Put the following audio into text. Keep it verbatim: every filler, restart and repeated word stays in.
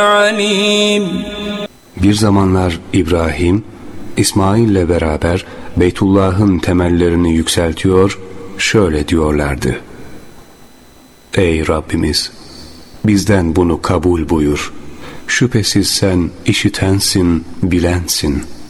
عليم. Bir zamanlar İbrahim, İsmail'le beraber Beytullah'ın temellerini yükseltiyor, şöyle diyorlardı: Ey Rabbimiz! Bizden bunu kabul buyur. Şüphesiz sen işitensin, bilensin.